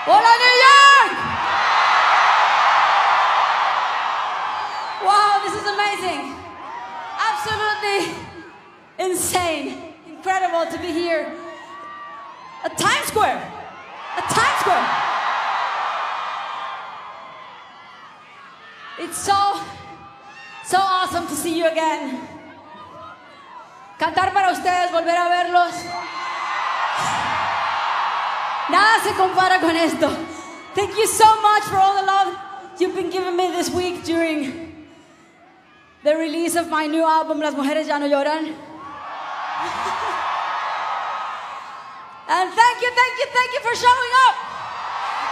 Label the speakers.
Speaker 1: Hola, New York! Wow, this is amazing. Absolutely insane. Incredible to be here at Times Square. At Times Square. It's so awesome to see you again. Cantar para ustedes, volver a verlos. Nada se compara con esto. Thank you so much for all the love you've been giving me this week during the release of my new album, Las Mujeres Ya No Lloran. And thank you for showing up.